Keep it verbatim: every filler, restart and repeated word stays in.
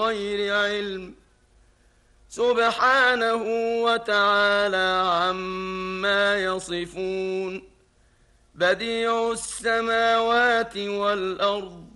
غير علم سبحانه وتعالى عما يصفون. بديع السماوات والأرض